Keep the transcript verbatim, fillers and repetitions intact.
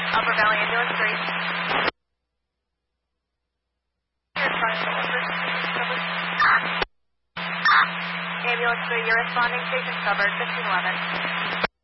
Upper Valley Ambulance three. Ambulance three, you're responding, station covered, fifteen eleven.